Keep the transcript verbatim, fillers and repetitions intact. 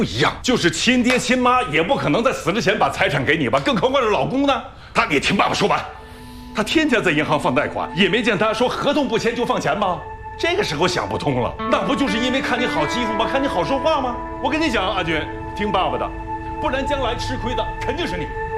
不一样，就是亲爹亲妈也不可能在死之前把财产给你吧，更何况是老公呢？他，你听爸爸说完，他天天在银行放贷款，也没见他说合同不签就放钱吧？这个时候想不通了，那不就是因为看你好欺负吗？看你好说话吗？我跟你讲，阿军，听爸爸的，不然将来吃亏的肯定是你。